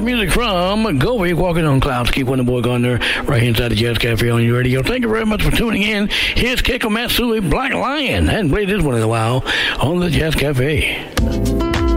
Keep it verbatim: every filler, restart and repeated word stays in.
music from Go Week, Walking on Clouds. Keep one the boy going there right here inside the Jazz Cafe on your radio. Thank you very much for tuning in. Here's Keiko Matsui, Black Lion. Hadn't played this one in a while on the Jazz Cafe.